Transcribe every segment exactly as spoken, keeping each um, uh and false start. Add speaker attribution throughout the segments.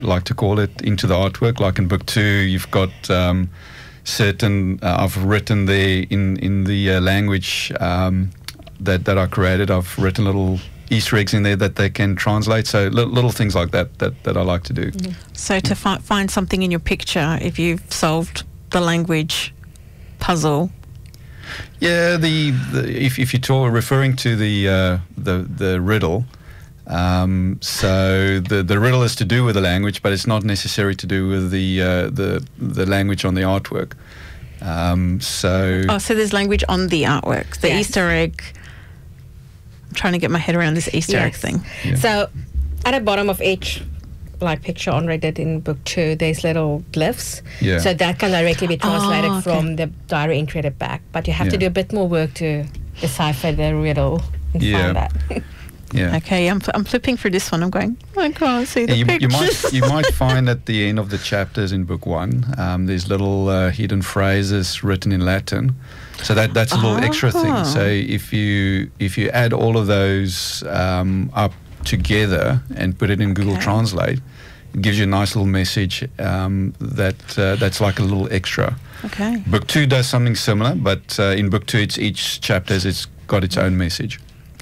Speaker 1: like to call it, into the artwork. Like in book two, you've got um, certain, uh, I've written there in, in the uh, language um, that, that I created, I've written little Easter eggs in there that they can translate. So li- little things like that, that that I like to do.
Speaker 2: Mm-hmm. So to fi- find something in your picture, if you've solved the language puzzle.
Speaker 1: Yeah, the, the if if you're talk, referring to the uh, the the riddle, um, so the the riddle is to do with the language, but it's not necessary to do with the uh, the the language on the artwork. Um, so
Speaker 2: oh, so there's language on the artwork, the
Speaker 3: Yes.
Speaker 2: Easter egg. I'm trying to get my head around this Easter egg
Speaker 3: Yes.
Speaker 2: thing.
Speaker 1: Yeah.
Speaker 3: So at the bottom of each like picture Andre did in book two, there's little glyphs.
Speaker 1: Yeah.
Speaker 3: So that can directly be translated
Speaker 2: Oh, okay.
Speaker 3: from the diary entry at the back. But you have to
Speaker 1: Yeah.
Speaker 3: do a bit more work to decipher the riddle and
Speaker 1: Yeah.
Speaker 3: find that.
Speaker 1: yeah.
Speaker 2: Okay, I'm, I'm flipping through this one. I'm going, I can't see the
Speaker 1: Yeah, you, you
Speaker 2: pictures.
Speaker 1: might you might find at the end of the chapters in book one, um, there's little uh, hidden phrases written in Latin. So that that's a little extra thing.
Speaker 2: Oh.
Speaker 1: So if you if you add all of those um, up together and put it in Google
Speaker 2: Okay.
Speaker 1: Translate, it gives you a nice little message um, that uh, that's like a little extra.
Speaker 2: Okay.
Speaker 1: Book two does something similar, but uh, in book two, it's each chapter it's got its own message.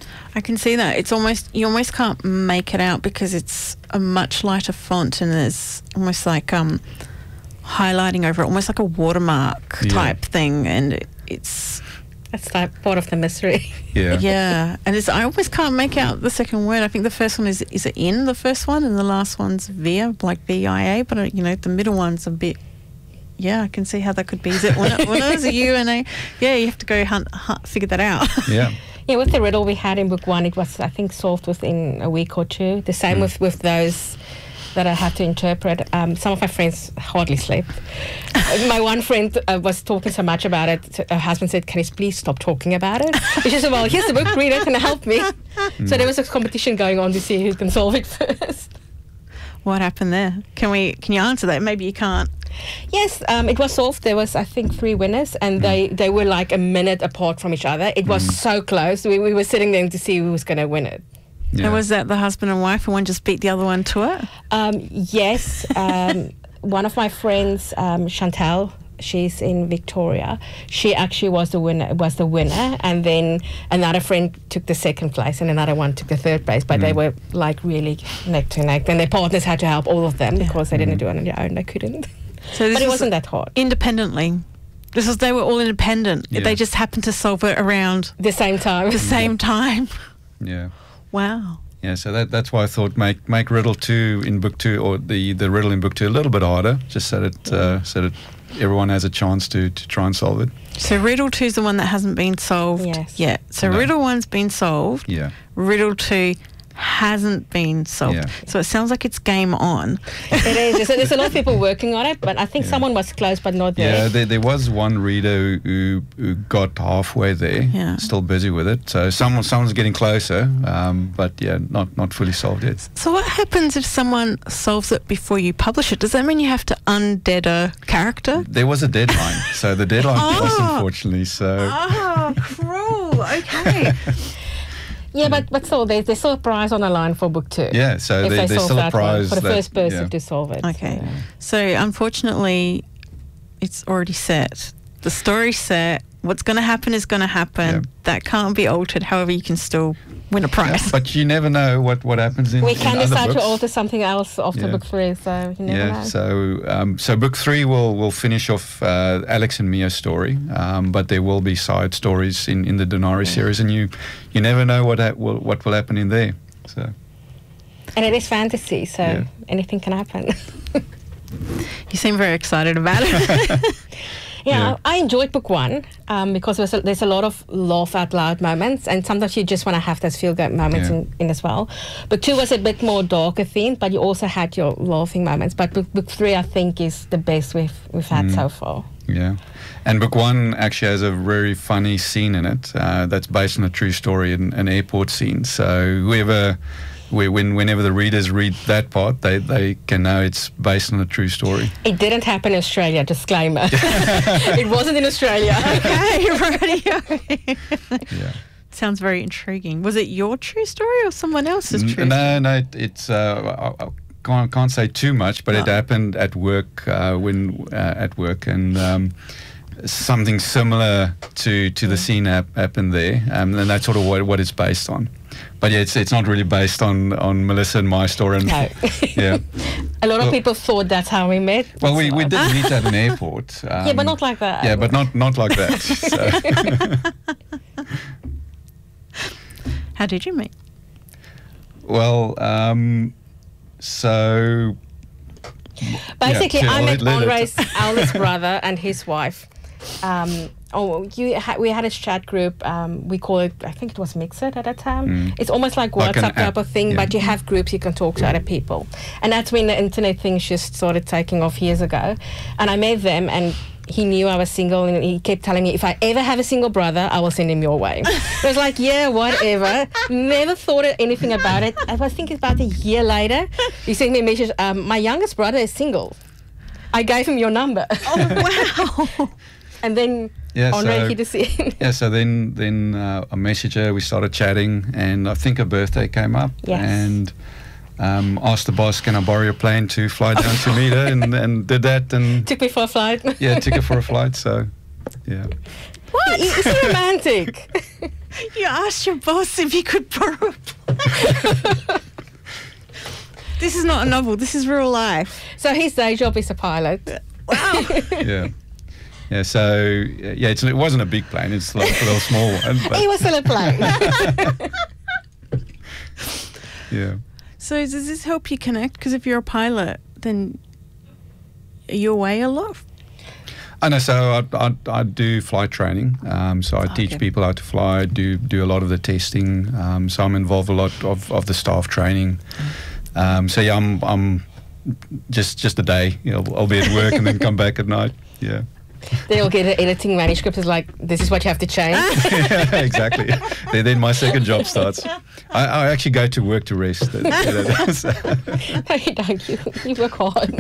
Speaker 2: I can see that. It's almost, you almost can't make it out because it's a much lighter font and there's almost like um, highlighting over it, almost like a watermark
Speaker 1: Yeah.
Speaker 2: type thing. And it, it's,
Speaker 3: That's like part of the mystery.
Speaker 1: Yeah.
Speaker 2: yeah. And it's, I always can't make out the second word. I think the first one is, is it in the first one and the last one's via, like V I A, but uh, you know, the middle one's a bit, yeah, I can see how that could be. Is it one, one of those, a U and A? Yeah, you have to go hunt, hunt figure that out.
Speaker 1: Yeah.
Speaker 3: Yeah, with the riddle we had in book one, it was, I think, solved within a week or two. The same
Speaker 1: Mm.
Speaker 3: with, with those that I had to interpret. Um, some of my friends hardly slept. My one friend uh, was talking so much about it. Her husband said, "Can you please stop talking about it?" And she said, "Well, here's the book, read it and help me." So there was a competition going on to see who can solve it first.
Speaker 2: What happened there? Can we? Can you answer that? Maybe you can't.
Speaker 3: Yes, um, it was solved. There was, I think, three winners, and they, they were like a minute apart from each other. It was so close. We, we were sitting there to see who was going to win it.
Speaker 1: Yeah.
Speaker 2: And was that the husband and wife, and one just beat the other one to it?
Speaker 3: Um, yes, um, one of my friends, um, Chantal, she's in Victoria. She actually was the winner. Was the winner, and then another friend took the second place, and another one took the third place. But they were like really neck to neck, and their partners had to help all of them because they didn't do it on their own. They couldn't.
Speaker 2: So this
Speaker 3: But it
Speaker 2: was
Speaker 3: wasn't that hard.
Speaker 2: independently. This was they were all independent.
Speaker 1: Yeah.
Speaker 2: They just happened to solve it around
Speaker 3: The same time.
Speaker 2: the same time.
Speaker 1: Yeah.
Speaker 2: Wow.
Speaker 1: Yeah, so that, that's why I thought make make riddle two in book two, or the, the riddle in book two, a little bit harder, just so that uh, so that everyone has a chance to, to try and solve it.
Speaker 2: So riddle two is the one that hasn't been solved
Speaker 3: Yes.
Speaker 2: yet. So
Speaker 1: No.
Speaker 2: riddle one's been solved.
Speaker 1: Yeah,
Speaker 2: Riddle two hasn't been solved.
Speaker 1: Yeah.
Speaker 2: So it sounds like it's game on.
Speaker 3: It is. There's, there's a lot of people working on it, but I think
Speaker 1: Yeah.
Speaker 3: someone was close but not there.
Speaker 1: yeah. There, there was one reader who, who got halfway there,
Speaker 2: Yeah.
Speaker 1: still busy with it. So someone someone's getting closer, um, but yeah, not not fully solved yet.
Speaker 2: So what happens if someone solves it before you publish it? Does that mean you have to undead a character?
Speaker 1: There was a deadline, so the deadline passed,
Speaker 2: Oh.
Speaker 1: unfortunately. So
Speaker 2: Oh, cruel. Okay.
Speaker 3: Yeah, but, but still, there's, there's still a prize on the line for book two.
Speaker 1: yeah, so
Speaker 3: If
Speaker 1: there,
Speaker 3: they
Speaker 1: there's
Speaker 3: solve
Speaker 1: still a
Speaker 3: that one,
Speaker 1: prize
Speaker 3: for the
Speaker 1: that-
Speaker 3: first person
Speaker 1: yeah.
Speaker 3: to solve it.
Speaker 2: Okay.
Speaker 3: So.
Speaker 2: So unfortunately, it's already set. The story's set. What's going to happen is going to happen.
Speaker 1: Yeah.
Speaker 2: That can't be altered. However, you can still win a prize.
Speaker 1: But you never know what, what happens in
Speaker 3: We
Speaker 1: in
Speaker 3: can
Speaker 1: other
Speaker 3: decide to
Speaker 1: books.
Speaker 3: alter something else after
Speaker 1: Yeah.
Speaker 3: book three, so you never
Speaker 1: Yeah,
Speaker 3: know.
Speaker 1: so um, so book three will will finish off uh, Alex and Mia's story, um, but there will be side stories in, in the Denari series, and you you never know what ha- will, what will happen in there. So
Speaker 3: And it is fantasy, so
Speaker 1: Yeah.
Speaker 3: anything can happen.
Speaker 2: You seem very excited about it.
Speaker 3: Yeah,
Speaker 1: Yeah.
Speaker 3: I enjoyed book one um, because there's a, there's a lot of laugh out loud moments, and sometimes you just want to have those feel good moments
Speaker 1: Yeah.
Speaker 3: in, in as well. Book two was a bit more darker themed, but you also had your laughing moments. But book, book three, I think, is the best we've we've had so far.
Speaker 1: yeah, and book one actually has a very funny scene in it uh, that's based on a true story, an, an airport scene. So whoever. We, when, whenever the readers read that part, they, they can know it's based on a true story.
Speaker 3: It didn't happen in Australia, disclaimer. It wasn't in Australia.
Speaker 2: Okay, radio.
Speaker 1: Yeah.
Speaker 2: Sounds very intriguing. Was it your true story or someone else's true
Speaker 1: N- no, no, it, it's uh, I, I can't can't say too much, but it
Speaker 2: No.
Speaker 1: happened at work uh, when uh, at work, and um, something similar to to the scene hap- happened there, um, and that's sort of what what it's based on. But yeah, it's it's not really based on, on Melissa and my story. And
Speaker 3: No.
Speaker 1: yeah.
Speaker 3: A lot of
Speaker 1: Well-
Speaker 3: people thought that's how we met.
Speaker 1: Well, we, we
Speaker 3: So-
Speaker 1: did meet at an airport. Um,
Speaker 3: Yeah, but not like that.
Speaker 1: Yeah, but not not like that. So.
Speaker 2: How did you meet?
Speaker 1: Well, um, so
Speaker 3: Basically,
Speaker 1: Yeah,
Speaker 3: I
Speaker 1: I'll
Speaker 3: met
Speaker 1: let- let it-
Speaker 3: Andre's eldest brother and his wife. Um, oh, you ha- we had a chat group. Um, we call it, I think it was Mixit at that time.
Speaker 1: Mm.
Speaker 3: It's almost like
Speaker 1: Like an
Speaker 3: WhatsApp type
Speaker 1: app,
Speaker 3: of thing,
Speaker 1: yeah.
Speaker 3: but you have groups you can talk to other people. And that's when the internet thing just started taking off years ago. And I met them, and he knew I was single, and he kept telling me, if I ever have a single brother, I will send him your way. I was like, yeah, whatever. Never thought of anything about it. I was thinking about a year later, he sent me a message, um, my youngest brother is single. I gave him your number.
Speaker 2: Oh, wow.
Speaker 3: And then
Speaker 1: Yeah,
Speaker 3: Andre
Speaker 1: so-
Speaker 3: hit the scene.
Speaker 1: yeah, so then then uh, I messaged her. We started chatting, and I think her birthday came up,
Speaker 3: Yes.
Speaker 1: and um, asked the boss, "Can I borrow your plane to fly down to meet her?" And, and did that, and
Speaker 3: Took me for a flight.
Speaker 1: yeah, took her for a flight. So yeah,
Speaker 3: What? Is it romantic?
Speaker 2: You asked your boss if you could borrow a plane. This is not a novel. This is real life.
Speaker 3: So his day job is a pilot.
Speaker 2: Wow.
Speaker 1: yeah, yeah. So yeah, it's, it wasn't a big plane. It's like a little small one. But,
Speaker 3: He was still a plane.
Speaker 1: yeah.
Speaker 2: So does this help you connect? Because if you're a pilot, then are you away a lot?
Speaker 1: I know. So I, I, I do flight training. Um, so I teach
Speaker 2: Okay.
Speaker 1: people how to fly. Do do a lot of the testing. Um, so I'm involved a lot of, of the staff training. Um, so yeah, I'm I'm just just a day. You know, I'll be at work and then come back at night. Yeah.
Speaker 3: They'll get an editing manuscript. It's like, this is what you have to change.
Speaker 1: yeah, exactly. Then, then my second job starts. I, I actually go to work to rest. So-
Speaker 3: No, you don't. You, you work hard.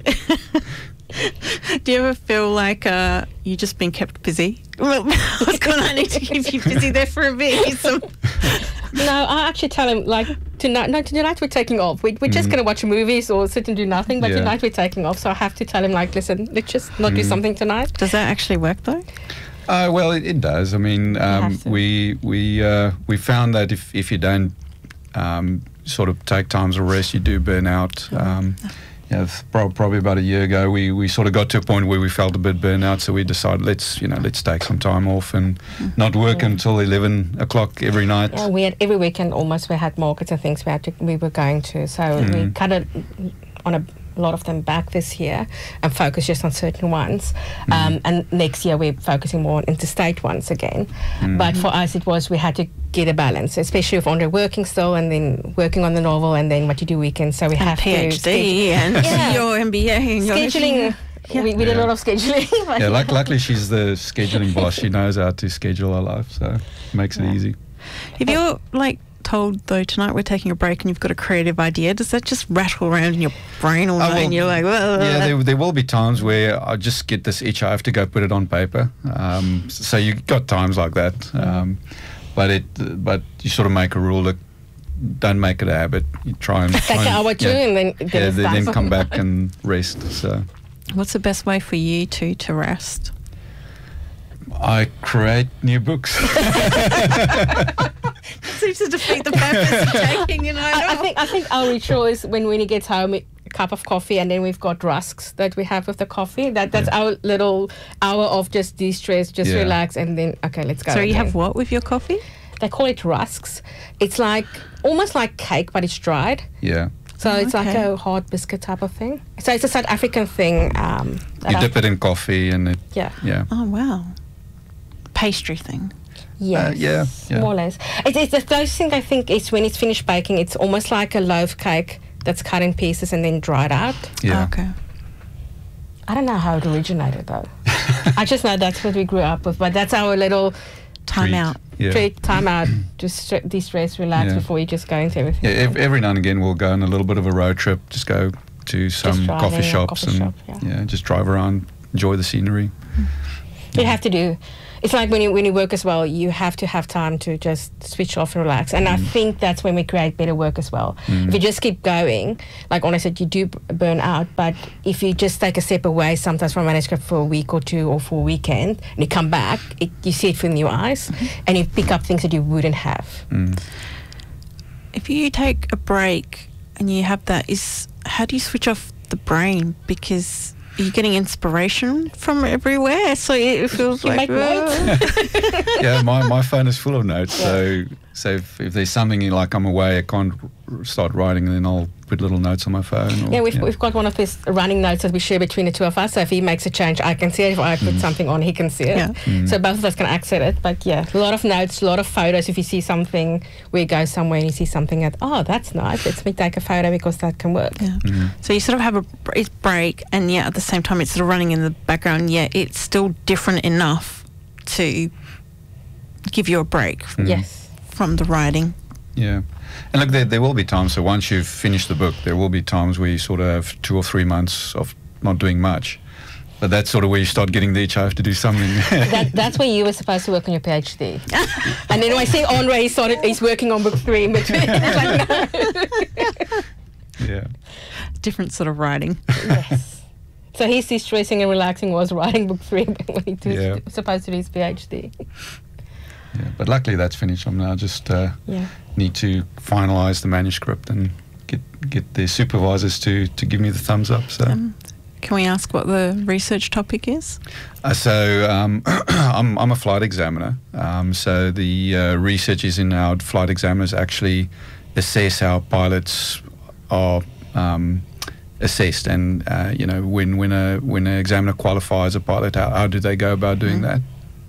Speaker 2: Do you ever feel like uh, you've just been kept busy? Well, I was going to need to keep you busy there for a bit. So,
Speaker 3: No, I actually tell him, like, tonight, no, tonight we're taking off. We, we're just going to watch movies or sit and do nothing, but
Speaker 1: Yeah.
Speaker 3: tonight we're taking off. So I have to tell him, like, listen, let's just not do something tonight.
Speaker 2: does that actually work though?
Speaker 1: Uh, well, it, it does. I mean, um,
Speaker 2: have to.
Speaker 1: we we uh, we found that if, if you don't um, sort of take times of rest, you do burn out. Um, yeah, it's prob- probably about a year ago, we, we sort of got to a point where we felt a bit burnt out, so we decided let's you know let's take some time off and not work until eleven o'clock every night.
Speaker 3: Yeah, we had every weekend almost. We had markets and things we had to, we were going to. So we cut it on a lot of them back this year and focus just on certain ones. Um, and next year we're focusing more on interstate ones again. But for us, it was we had to get a balance, especially with Andre working still and then working on the novel and then what you do weekends. So we have
Speaker 2: PhD
Speaker 3: to schedule-
Speaker 2: and
Speaker 3: Yeah.
Speaker 2: your M B A. And your-
Speaker 3: scheduling.
Speaker 2: Yeah.
Speaker 3: We, we did a
Speaker 1: Yeah.
Speaker 3: lot of scheduling. but
Speaker 1: Yeah, luck luckily she's the scheduling boss. She knows how to schedule her life, so it makes it
Speaker 3: Yeah.
Speaker 1: easy.
Speaker 2: If you're like told though tonight we're taking a break and you've got a creative idea, does that just rattle around in your brain all
Speaker 1: Oh,
Speaker 2: night
Speaker 1: well,
Speaker 2: and you're like, well,
Speaker 1: Yeah, there, there will be times where I just get this itch. I have to go put it on paper. Um, so you got times like that, um, but it, but you sort of make a rule that don't make it a habit. You try and
Speaker 3: Take
Speaker 1: try
Speaker 3: an
Speaker 1: and-
Speaker 3: hour too
Speaker 1: yeah,
Speaker 3: and then, then
Speaker 1: yeah,
Speaker 3: it's
Speaker 1: then,
Speaker 3: done.
Speaker 1: then come back and rest. So
Speaker 2: what's the best way for you two to rest?
Speaker 1: I create new books.
Speaker 2: Seems to defeat the purpose of taking, you know.
Speaker 3: I, I think I think our ritual is when Winnie gets home, a cup of coffee, and then we've got rusks that we have with the coffee. That that's our little hour of just de-stress, just
Speaker 1: Yeah.
Speaker 3: relax, and then okay, let's go.
Speaker 2: So you
Speaker 3: again.
Speaker 2: have what with your coffee?
Speaker 3: They call it rusks. It's like almost like cake, but it's dried.
Speaker 1: yeah,
Speaker 3: So it's like
Speaker 2: okay.
Speaker 3: a hard biscuit type of thing. So it's a South African thing. Um, that
Speaker 1: you
Speaker 3: I-
Speaker 1: dip it in coffee and it.
Speaker 3: Yeah.
Speaker 1: Yeah.
Speaker 2: Oh wow, pastry thing.
Speaker 3: Yes,
Speaker 1: Uh, yeah, yeah.
Speaker 3: more or less. It, it's the closest thing I think is when it's finished baking, it's almost like a loaf cake that's cut in pieces and then dried out.
Speaker 1: Yeah.
Speaker 2: Oh, okay.
Speaker 3: I don't know how it originated though. I just know that's what we grew up with, but that's our little
Speaker 2: Time
Speaker 1: Treat.
Speaker 2: out.
Speaker 1: Yeah.
Speaker 3: treat, time out, just stre- de-stress, relax
Speaker 1: Yeah.
Speaker 3: before you just go into everything.
Speaker 1: Yeah, ev- every now and again we'll go on a little bit of a road trip. Just go to some
Speaker 3: driving
Speaker 1: coffee
Speaker 3: a
Speaker 1: shops
Speaker 3: coffee
Speaker 1: and
Speaker 3: shop, yeah.
Speaker 1: yeah, just drive around, enjoy the scenery.
Speaker 3: You have to do. It's like when you when you work as well, you have to have time to just switch off and relax. And mm. I think that's when we create better work as well. Mm. If you just keep going, like Honor said, you do b- burn out. But if you just take a step away, sometimes from a manuscript for a week or two or for a weekend, and you come back, it, you see it with new eyes, mm-hmm. and you pick up things that you wouldn't have.
Speaker 1: Mm.
Speaker 2: If you take a break and you have that, is how do you switch off the brain? Because you're getting inspiration from everywhere, so it feels
Speaker 3: you
Speaker 2: like
Speaker 3: make notes.
Speaker 1: Yeah, my, my phone is full of notes. Yeah. So so if, if there's something like I'm away, I can't r- start writing, then I'll put little notes on my phone. Or,
Speaker 3: yeah, we've
Speaker 1: yeah.
Speaker 3: we've got one of these running notes that we share between the two of us. So if he makes a change, I can see it. If I put mm. something on, he can see it.
Speaker 2: Yeah.
Speaker 1: Mm.
Speaker 3: So both of us can access it. But yeah, a lot of notes, a lot of photos. If you see something, we go somewhere and you see something that, oh, that's nice. Let's me take a photo because that can work.
Speaker 2: Yeah.
Speaker 1: Mm.
Speaker 2: So you sort of have a break, and yeah, at the same time, it's sort of running in the background. Yeah, it's still different enough to give you a break.
Speaker 1: Mm.
Speaker 3: Yes.
Speaker 2: From the writing.
Speaker 1: Yeah. And look, there, there will be times, so once you've finished the book, there will be times where you sort of have two or three months of not doing much. But that's sort of where you start getting the itch, I have to do something.
Speaker 3: that, that's where you were supposed to work on your PhD. And then when I see Andre, he started, he's working on book three in between. It's like, no.
Speaker 1: Yeah.
Speaker 2: Different sort of writing.
Speaker 3: Yes. So his de-stressing and relaxing was writing book three when he was
Speaker 1: Yeah.
Speaker 3: supposed to do his PhD.
Speaker 1: Yeah, but luckily that's finished. I'm now just uh,
Speaker 3: Yeah.
Speaker 1: need to finalise the manuscript and get get the supervisors to, to give me the thumbs up. So,
Speaker 2: Um, can we ask what the research topic is?
Speaker 1: uh, so um, I'm I'm a flight examiner. Um, so the uh, research is in our flight examiners actually assess how pilots are um, assessed, and uh, you know when when a when an examiner qualifies a pilot, how, how do they go about doing mm. that?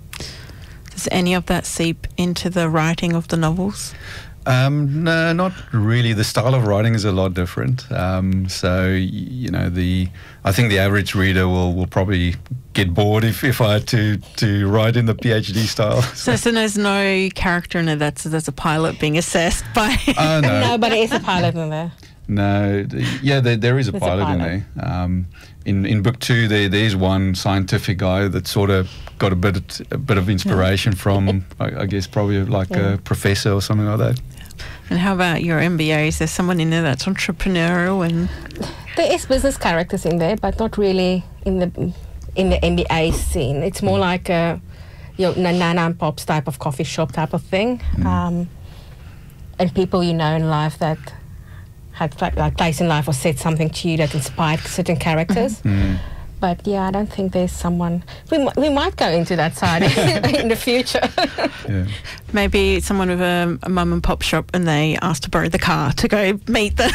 Speaker 2: Does any of that seep into the writing of the novels?
Speaker 1: Um, no, not really. The style of writing is a lot different. Um, so, y- you know, the I think the average reader will, will probably get bored if, if I had to, to write in the PhD style.
Speaker 2: So, so there's no character in it that's, that's a pilot being assessed by...
Speaker 1: Oh, no.
Speaker 3: No, but it is a pilot in there.
Speaker 1: No, th- yeah, there, there is a
Speaker 3: There's a
Speaker 1: pilot,
Speaker 3: pilot.
Speaker 1: in there. Um, in in book two, there there's one scientific guy that sort of got a bit a bit of inspiration from, I, I guess, probably like
Speaker 3: Yeah.
Speaker 1: a professor or something like that.
Speaker 2: And how about your M B A? Is there someone in there that's entrepreneurial and...
Speaker 3: There is business characters in there, but not really in the in the M B A scene. It's more like a you know, Nana and Pops type of coffee shop type of thing,
Speaker 1: Mm.
Speaker 3: um, and people you know in life that had pla- like place in life or said something to you that inspired certain characters.
Speaker 1: Mm.
Speaker 3: But yeah, I don't think there's someone. We m- we might go into that side in the future.
Speaker 1: Yeah.
Speaker 2: Maybe someone with a, a mum and pop shop and they asked to borrow the car to go meet the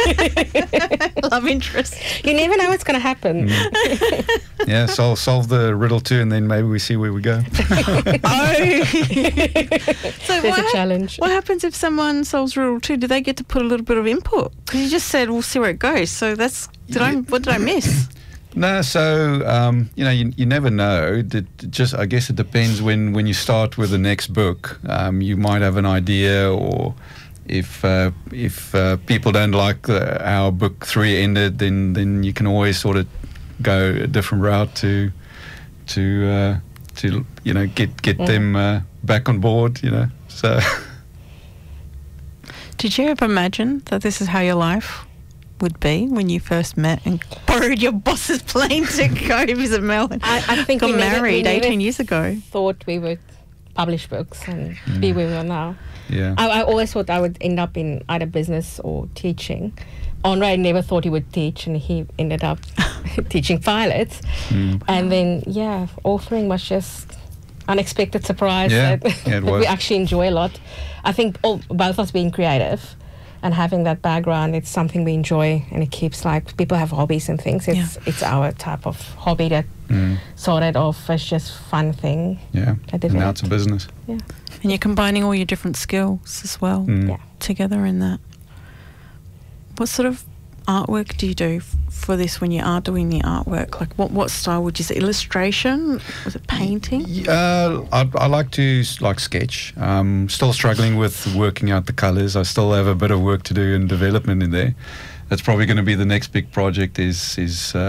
Speaker 2: love interest.
Speaker 3: You never know what's going to happen.
Speaker 1: Mm. Yeah, solve solve the riddle two, and then maybe we see where we go.
Speaker 2: Oh. So
Speaker 3: There's
Speaker 2: what,
Speaker 3: a challenge.
Speaker 2: what happens if someone solves riddle two? Do they get to put a little bit of input? Because you just said we'll see where it goes. So that's did I what did I miss?
Speaker 1: No, so um, you know, you, you never know. It just, I guess, it depends when, when you start with the next book. Um, you might have an idea, or if uh, if uh, people don't like the, how book three ended, then then you can always sort of go a different route to to uh, to you know get get
Speaker 3: Mm.
Speaker 1: them uh, back on board. You know, so.
Speaker 2: Did you ever imagine that this is how your life would be when you first met and borrowed your boss's plane to go visit Melbourne?
Speaker 3: I, I think
Speaker 2: got
Speaker 3: we never-
Speaker 2: married
Speaker 3: we never
Speaker 2: eighteen years ago.
Speaker 3: Thought we would publish books and
Speaker 1: Mm.
Speaker 3: be where we are now.
Speaker 1: Yeah.
Speaker 3: I, I always thought I would end up in either business or teaching. Andre never thought he would teach, and he ended up teaching pilots.
Speaker 1: Mm.
Speaker 3: And then, yeah, authoring was just unexpected surprise
Speaker 1: Yeah,
Speaker 3: that,
Speaker 1: yeah, it
Speaker 3: that we
Speaker 1: was.
Speaker 3: actually enjoy a lot. I think all, both of us being creative and having that background, it's something we enjoy, and it keeps, like, people have hobbies and things. It's it's our type of hobby that
Speaker 1: Mm.
Speaker 3: started off as just fun thing.
Speaker 1: Yeah.
Speaker 3: I did
Speaker 1: And now
Speaker 3: that.
Speaker 1: it's a business.
Speaker 3: Yeah.
Speaker 2: And you're combining all your different skills as well
Speaker 1: Mm.
Speaker 3: Yeah.
Speaker 2: together in that. What sort of artwork do you do f- for this when you are doing the artwork? Like what, what style would you say? Illustration? Was it painting?
Speaker 1: Uh, I, I like to s- like sketch. Um, still struggling with working out the colours. I still have a bit of work to do in development in there. That's probably going to be the next big project. Is is uh,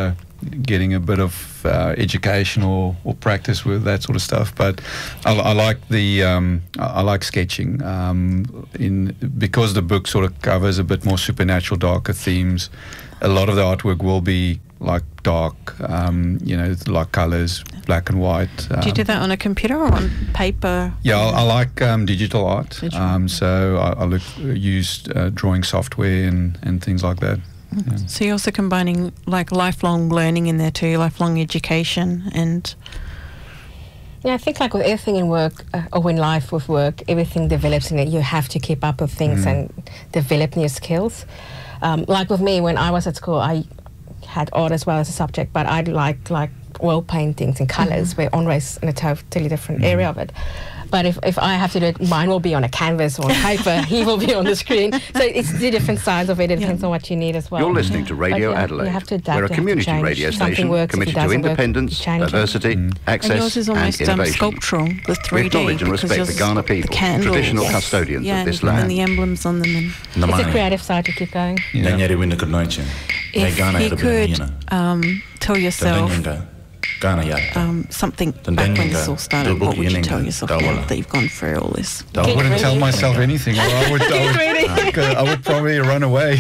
Speaker 1: getting a bit of uh, education or, or practice with that sort of stuff. But I, I like the um, I, I like sketching um, in because the book sort of covers a bit more supernatural, darker themes. A lot of the artwork will be like dark, um, you know, like colours, black and white. Um,
Speaker 2: Do you do that on a computer or on paper?
Speaker 1: Yeah, I, I like um, digital art.
Speaker 2: Digital.
Speaker 1: Um, so I, I look use uh, drawing software and, and things like that. Yeah.
Speaker 2: So you're also combining like lifelong learning in there too, lifelong education and...
Speaker 3: Yeah, I think like with everything in work uh, or in life with work, everything develops in it. You have to keep up with things
Speaker 1: Mm.
Speaker 3: and develop new skills. Um, like with me, when I was at school, I had art as well as a subject, but I liked like oil paintings and colors, where Andre's in a totally different area of it. But if, if I have to do it, mine will be on a canvas or on paper, he will be on the screen. So it's the different sides of it. It depends on what you need as well.
Speaker 4: You're listening to Radio
Speaker 3: But, yeah,
Speaker 4: Adelaide.
Speaker 3: you have to adapt,
Speaker 4: We're a
Speaker 3: you have to
Speaker 4: community
Speaker 3: change.
Speaker 4: radio
Speaker 3: Something
Speaker 4: station
Speaker 3: works, if it
Speaker 4: committed to
Speaker 3: doesn't work,
Speaker 4: independence,
Speaker 3: you change it.
Speaker 4: diversity, access
Speaker 2: And yours is almost
Speaker 4: and
Speaker 2: um,
Speaker 4: innovation.
Speaker 2: sculptural, the three D.
Speaker 4: We acknowledge and
Speaker 2: because
Speaker 4: respect the
Speaker 2: yours-
Speaker 4: Kaurna people,
Speaker 2: the candles.
Speaker 4: traditional
Speaker 2: Yes.
Speaker 4: custodians
Speaker 2: yeah,
Speaker 4: of this
Speaker 2: and,
Speaker 4: land.
Speaker 2: and the emblems on them. And
Speaker 3: It's a
Speaker 5: Namani.
Speaker 3: creative side to keep going.
Speaker 1: Yeah.
Speaker 5: Nanyari wina kunoiche. Hey,
Speaker 2: if
Speaker 5: Ghana
Speaker 2: you
Speaker 5: had a bit
Speaker 2: could
Speaker 5: of mina.
Speaker 2: um, tell yourself
Speaker 5: Tandenyenga. Ghana ya.
Speaker 2: um, something
Speaker 5: Then
Speaker 2: back when
Speaker 5: then
Speaker 2: this
Speaker 5: you
Speaker 2: all
Speaker 5: go,
Speaker 2: started,
Speaker 5: do
Speaker 2: what would you
Speaker 5: book
Speaker 2: tell
Speaker 5: yeninga,
Speaker 2: yourself
Speaker 5: dawala.
Speaker 2: now that you've gone through all this?
Speaker 1: I
Speaker 3: Get
Speaker 1: wouldn't
Speaker 3: ready.
Speaker 1: tell myself anything. Or I would, I would, I would probably run away.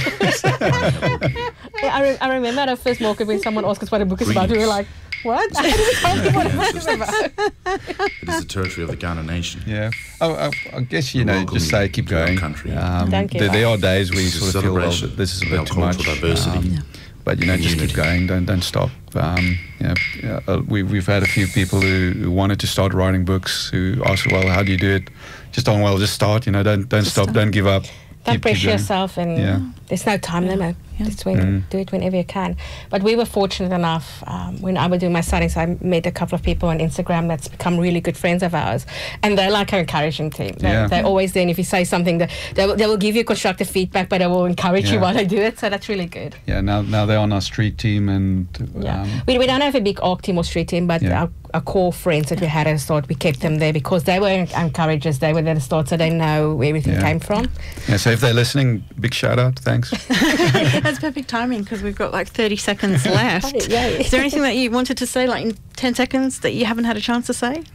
Speaker 3: Yeah, I, re- I remember at our first market when someone asked us what a book is about, we were like, what? I didn't tell you what a book is about.
Speaker 5: It is the territory of the Ghana nation.
Speaker 1: Yeah, I, I, I guess you
Speaker 5: We
Speaker 1: know,
Speaker 5: welcome
Speaker 1: just
Speaker 5: you
Speaker 1: say keep
Speaker 5: to our
Speaker 1: going.
Speaker 5: country.
Speaker 1: Um,
Speaker 3: Don't give
Speaker 1: there, there
Speaker 3: up.
Speaker 1: are days where you
Speaker 5: This is a
Speaker 1: sort of feel, well,
Speaker 5: celebration
Speaker 1: this is a
Speaker 5: of
Speaker 1: bit
Speaker 5: our
Speaker 1: too much.
Speaker 5: cultural diversity.
Speaker 1: um,
Speaker 2: Yeah.
Speaker 1: But you know, just keep
Speaker 5: Unity.
Speaker 1: going. Don't don't stop. Um, you know, yeah, uh, we we've had a few people who, who wanted to start writing books who asked, well, how do you do it? Just on well, just start. You know, don't don't stop.
Speaker 2: start.
Speaker 1: Don't give up.
Speaker 3: Don't
Speaker 1: Keep- keep
Speaker 3: pressure
Speaker 1: going.
Speaker 3: yourself, and
Speaker 1: Yeah.
Speaker 3: there's no time limit.
Speaker 2: Yeah.
Speaker 3: Just when,
Speaker 1: Mm.
Speaker 3: do it whenever you can. But we were fortunate enough um, when I was doing my studies, I met a couple of people on Instagram that's become really good friends of ours, and they're like an encouraging team. They're,
Speaker 1: Yeah.
Speaker 3: they're always there, and if you say something, that they, will- they will give you constructive feedback, but they will encourage you
Speaker 1: Yeah.
Speaker 3: while they do it. So that's really good.
Speaker 1: Yeah. Now now they're on our street team, and
Speaker 3: Yeah,
Speaker 1: um,
Speaker 3: we, we don't have a big org team or street team, but
Speaker 1: Yeah.
Speaker 3: our, our core friends that we had at the start, we kept them there because they were en- encouragers. They were there at the start, so they know where everything
Speaker 1: Yeah.
Speaker 3: came from.
Speaker 1: yeah. So if they're listening, big shout out. Thanks.
Speaker 2: That's perfect timing because we've got like thirty seconds left.
Speaker 3: Yeah.
Speaker 2: Is there anything that you wanted to say, like in ten seconds, that you haven't had a chance to say?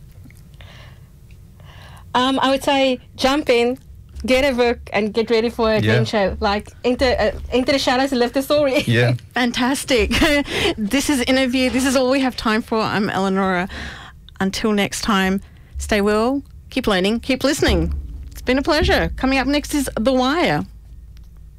Speaker 3: Um, I would say jump in, get a book, and get ready for adventure. Like enter, uh, enter the shadows and live the story.
Speaker 1: Yeah.
Speaker 2: Fantastic. This is interview. This is all we have time for. I'm Eleonora. Until next time, stay well, keep learning, keep listening. It's been a pleasure. Coming up next is The Wire.